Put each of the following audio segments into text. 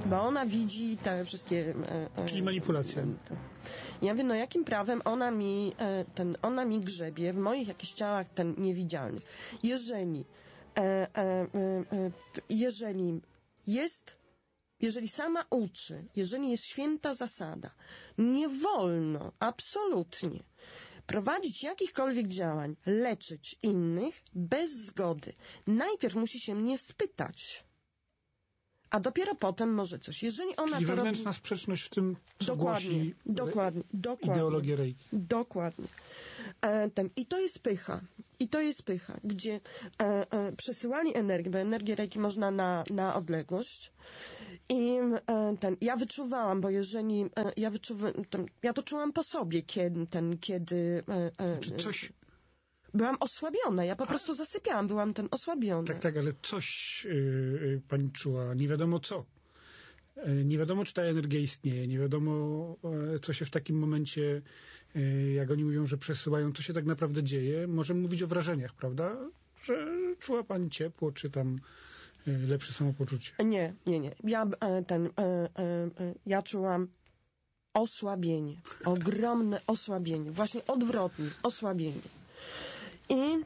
bo ona widzi te wszystkie... Czyli manipulacje. Ja mówię, no jakim prawem ona mi grzebie w moich jakichś ciałach niewidzialnych. Jeżeli sama uczy, jeżeli jest święta zasada, nie wolno absolutnie prowadzić jakichkolwiek działań, leczyć innych bez zgody. Najpierw musi się mnie spytać, a dopiero potem może coś. Jeżeli ona czyli to wewnętrzna sprzeczność w tym, co głosi ideologię Reiki. Dokładnie. I to jest pycha. Gdzie przesyłanie energii, bo energię Reiki można na odległość. I ja wyczuwałam, bo jeżeli ja to czułam po sobie, kiedy coś... Byłam osłabiona, ja po prostu zasypiałam, byłam osłabiona. Tak, ale coś pani czuła, nie wiadomo co. Nie wiadomo, czy ta energia istnieje, nie wiadomo, co się w takim momencie, jak oni mówią, że przesyłają, co się tak naprawdę dzieje. Możemy mówić o wrażeniach, prawda? Że czuła pani ciepło, czy tam lepsze samopoczucie. Nie. Ja czułam osłabienie, ogromne osłabienie, właśnie odwrotnie, osłabienie. I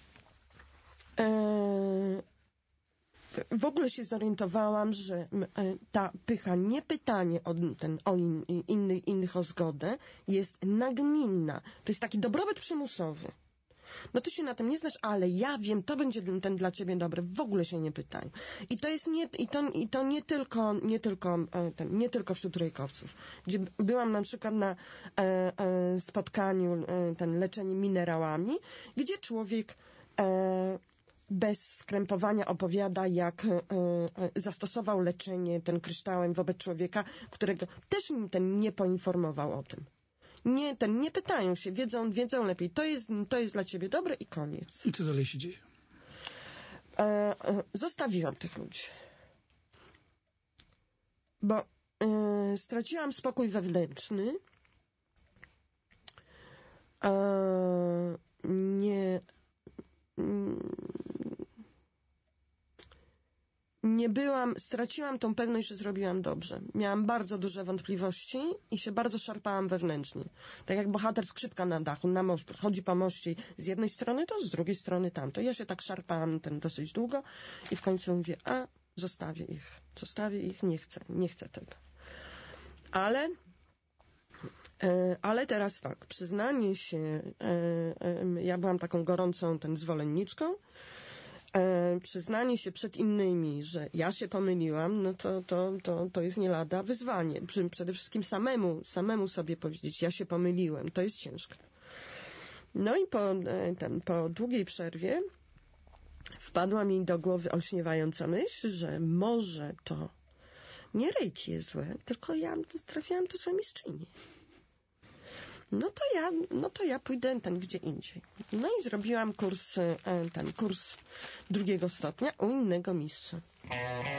w ogóle się zorientowałam, że ta pycha, nie pytanie innych o zgodę, jest nagminna. To jest taki dobrobyt przymusowy. No ty się na tym nie znasz, ale ja wiem, to będzie ten dla ciebie dobry. W ogóle się nie pytaj. I to jest nie tylko wśród rejkowców. Gdzie byłam na przykład na spotkaniu leczenie minerałami, gdzie człowiek bez skrępowania opowiada, jak zastosował leczenie kryształem wobec człowieka, którego też nie poinformował o tym. Nie pytają się, wiedzą lepiej. To jest dla ciebie dobre i koniec. I co dalej się dzieje? Zostawiłam tych ludzi. Bo straciłam spokój wewnętrzny. Straciłam tą pewność, że zrobiłam dobrze. Miałam bardzo duże wątpliwości i się bardzo szarpałam wewnętrznie. Tak jak bohater skrzypka na dachu, chodzi po moście z jednej strony to, z drugiej strony tamto. Ja się tak szarpałam dosyć długo i w końcu mówię, zostawię ich, nie chcę tego. Ale teraz tak, przyznanie się, ja byłam taką gorącą zwolenniczką, przyznanie się przed innymi, że ja się pomyliłam, no to jest nie lada wyzwanie. Przede wszystkim samemu sobie powiedzieć, ja się pomyliłem, to jest ciężko. No i po długiej przerwie wpadła mi do głowy olśniewająca myśl, że może to nie Reiki jest złe, tylko ja trafiłam do złej mistrzyni. No to ja pójdę gdzie indziej. No i zrobiłam kurs 2. stopnia u innego mistrza.